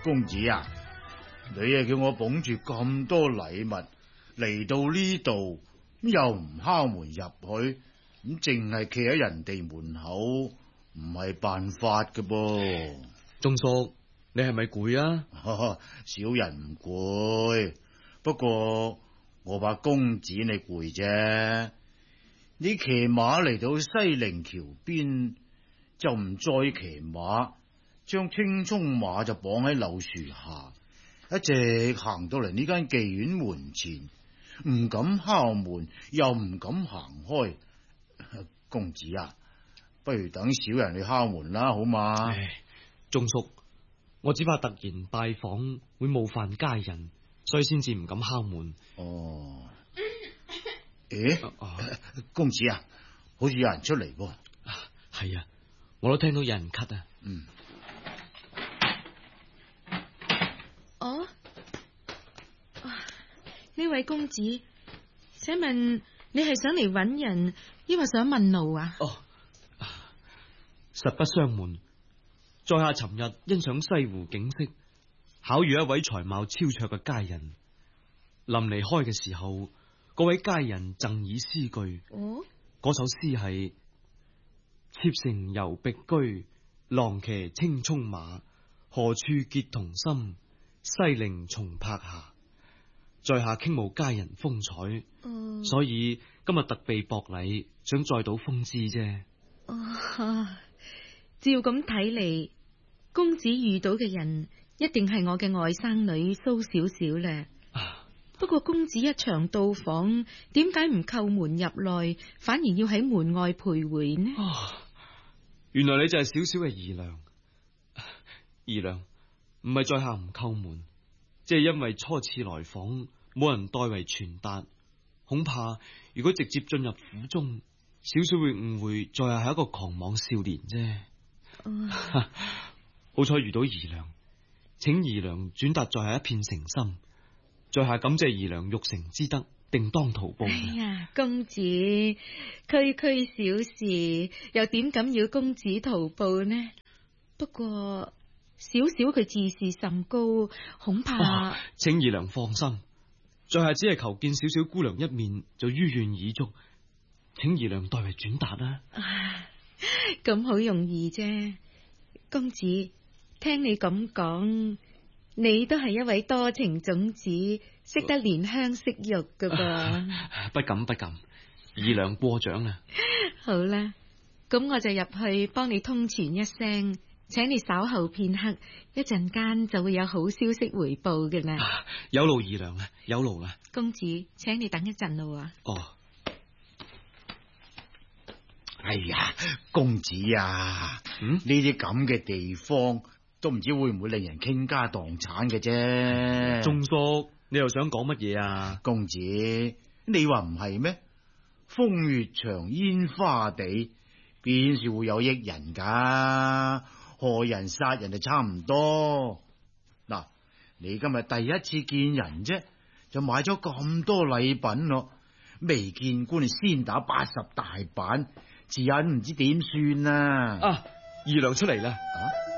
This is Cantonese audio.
公子啊，你啊叫我捧住咁多禮物嚟到呢度，又唔敲門入去，咁淨係企喺人哋門口，唔係辦法㗎噃。 鐘叔，你係咪攰啊？ 小人唔攰，不過我怕公子你攰啫。你騎馬嚟到西陵橋邊，就唔再騎馬，將青鬃馬就綁喺柳樹下，一直行到嚟呢間妓院門前，唔敢敲門，又唔敢行開。公子啊，不如等小人去敲門啦，好嘛？ 鐘叔，我只怕突然拜訪會冒犯家人，所以先至唔敢敲門。 哦，公子啊，好似有人出嚟噃。 係啊，我都聽到有人咳啊。 呢位公子，請問你係想嚟揾人，抑或想問路啊？ 實不相瞞，在下尋日欣賞西湖景色，巧遇一位才貌超卓嘅佳人。臨離開嘅時候，嗰位佳人贈以詩句。嗰首詩係：妾乘遊碧居，郎騎青鬃馬，何處結同心？西陵松柏下。在下傾慕佳人風采，所以今日特備薄禮，想載到風姿啫。 照咁睇嚟，公子遇到嘅人一定係我嘅外甥女蘇小小咧。不過公子一場到訪，點解唔叩門入內，反而要喺門外徘徊呢？ 原來你就係小小嘅姨娘。姨娘，唔係在下唔叩門，即係因為初次來訪，冇人代為傳達，恐怕如果直接進入府中，少少會誤會在下係一個狂妄少年啫。好彩遇到姨娘，請姨娘轉達在下一片誠心，在下感謝姨娘育成之德，定當圖報。 哎呀，公子區區小事，又點敢要公子圖報呢？不過小小佢自視甚高，恐怕請姨娘放心，在下只係求見小小姑娘一面，就於願已足，請姨娘代為轉達啦。 咁好容易啫。公子，聽你咁講，你都係一位多情種子，識得憐香惜玉噶噃。 不敢不敢，姨娘過獎啦。 好啦，咁我就入去幫你通傳一聲，請你稍後片刻，一陣間就會有好消息回報嘅啦。 有勞姨娘啦，有勞啦。 公子，請你等一陣咯。 哎呀，公子啊，呢啲咁嘅地方都唔知會唔會令人傾家蕩產嘅啫。 鐘叔，你又想講乜嘢啊？ 公子，你話唔係咩？風月場煙花地，邊處會有益人噶？害人殺人就差唔多。嗱，你今日第一次見人啫，就買咗咁多禮品咯，未見官你先打80大板，遲下唔知點算啊！ 姨娘出嚟啦！